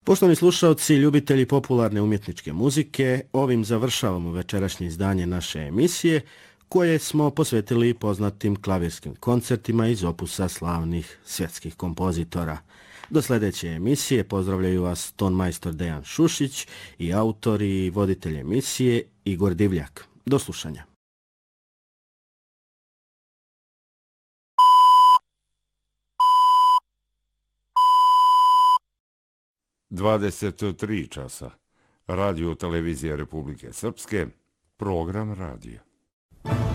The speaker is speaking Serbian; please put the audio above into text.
Poštovani slušalci, ljubitelji popularne umjetničke muzike, ovim završavamo večerašnje izdanje naše emisije, koje smo posvetili poznatim klavirskim koncertima iz opusa slavnih svjetskih kompozitora. Do sljedeće emisije pozdravljaju vas tonmajstor Dejan Šušić i autor i voditelj emisije Igor Divljak. Do slušanja. časa. Radio Televizija Republike Srpske, program radija.